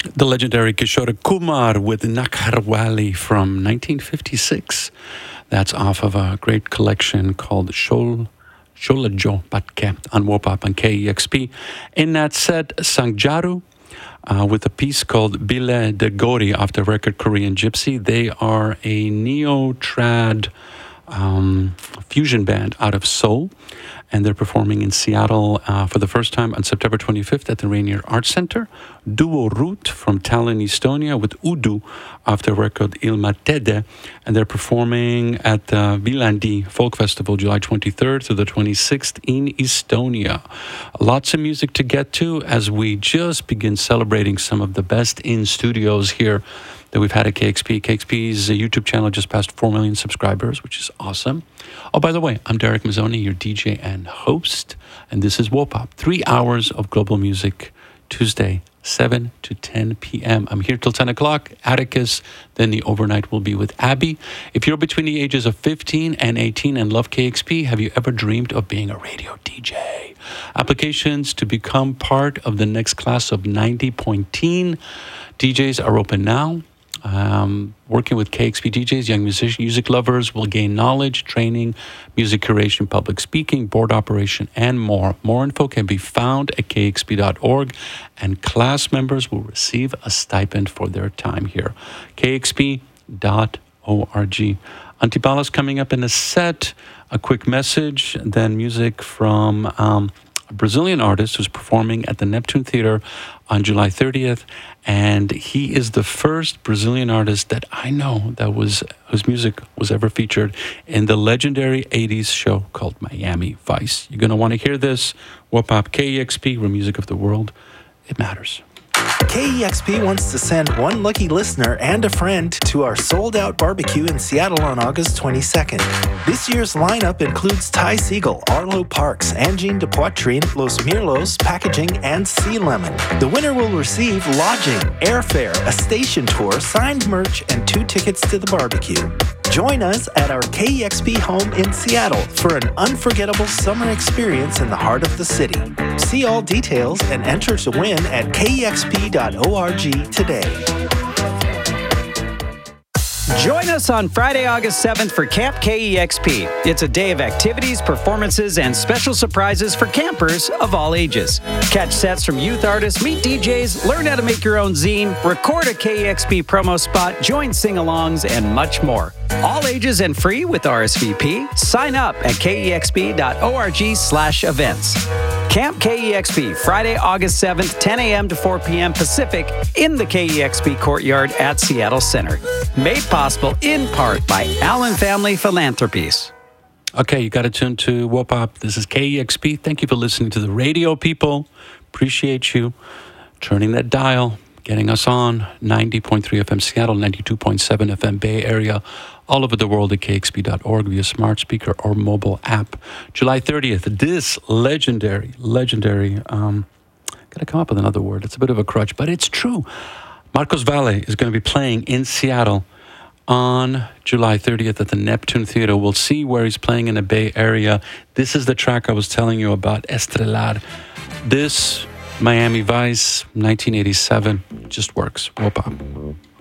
The legendary Kishore Kumar with Nakharwali from 1956. That's off of a great collection called Sholajo Patke on Wopap on KEXP. In that set, Sangjaru with a piece called Bile de Gori off the record Korean Gypsy. They are a neo-trad fusion band out of Seoul, and they're performing in Seattle for the first time on September 25th at the Rainier Arts Center. Duo Root from Tallinn, Estonia with Udu off their record Ilma Tede, and they're performing at the Viljandi Folk Festival July 23rd to the 26th in Estonia. Lots of music to get to as we just begin celebrating some of the best in studios here that we've had at KXP. KXP's YouTube channel just passed 4 million subscribers, which is awesome. Oh, by the way, I'm Derek Mazzoni, your DJ and host, and this is Wopop. 3 hours of global music, Tuesday, 7 to 10 p.m. I'm here till 10 o'clock, Atticus. Then the overnight will be with Abby. If you're between the ages of 15 and 18 and love KXP, have you ever dreamed of being a radio DJ? Applications to become part of the next class of 90.teen DJs are open now. Working with KXP DJs, young music lovers will gain knowledge, training, music curation, public speaking, board operation, and more. More info can be found at kxp.org, and class members will receive a stipend for their time here. kxp.org. Antibala's coming up in a set. A quick message, then music from a Brazilian artist who's performing at the Neptune Theater on July 30th, and he is the first Brazilian artist that I know that whose music was ever featured in the legendary 80s show called Miami Vice. You're going to want to hear this. Wopop KEXP, where music of the world, it matters. KEXP wants to send one lucky listener and a friend to our sold-out barbecue in Seattle on August 22nd. This year's lineup includes Ty Siegel, Arlo Parks, Angine de Poitrine, Los Mirlos, Packaging, and Sea Lemon. The winner will receive lodging, airfare, a station tour, signed merch, and 2 tickets to the barbecue. Join us at our KEXP home in Seattle for an unforgettable summer experience in the heart of the city. See all details and enter to win at kexp.org today. Join us on Friday, August 7th for Camp KEXP. It's a day of activities, performances, and special surprises for campers of all ages. Catch sets from youth artists, meet DJs, learn how to make your own zine, record a KEXP promo spot, join sing-alongs, and much more. All ages and free with RSVP. Sign up at kexp.org/events. Camp KEXP, Friday, August 7th, 10 a.m. to 4 p.m. Pacific in the KEXP Courtyard at Seattle Center. Made possible in part by Allen Family Philanthropies. Okay, you got to tune to Wopop. This is KEXP. Thank you for listening to the radio, people. Appreciate you turning that dial, getting us on 90.3 FM Seattle, 92.7 FM Bay Area, all over the world at kxp.org via smart speaker or mobile app. July 30th, this legendary, got to come up with another word. It's a bit of a crutch, but it's true. Marcos Valle is going to be playing in Seattle on July 30th at the Neptune Theater. We'll see where he's playing in the Bay Area. This is the track I was telling you about, Estrelar. This Miami Vice, 1987, just works. Wopop.